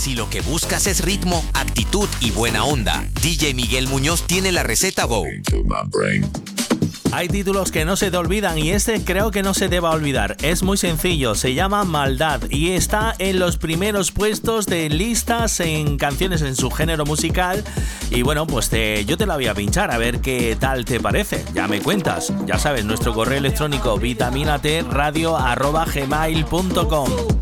Si lo que buscas es ritmo, actitud y buena onda, DJ Miguel Muñoz tiene la receta Go. Hay títulos que no se te olvidan y este creo que no se te va a olvidar. Es muy sencillo, se llama Maldad y está en los primeros puestos de listas en canciones en su género musical. Y bueno, pues yo te la voy a pinchar a ver qué tal te parece. Ya me cuentas. Ya sabes, nuestro correo electrónico vitaminatradio@gmail.com.